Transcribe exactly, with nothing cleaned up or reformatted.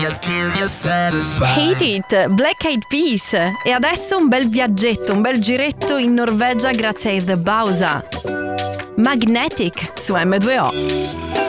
Hate It, Black Eyed Peas. E adesso un bel viaggetto, un bel giretto in Norvegia grazie ai The Bauza. Magnetic su emme due o.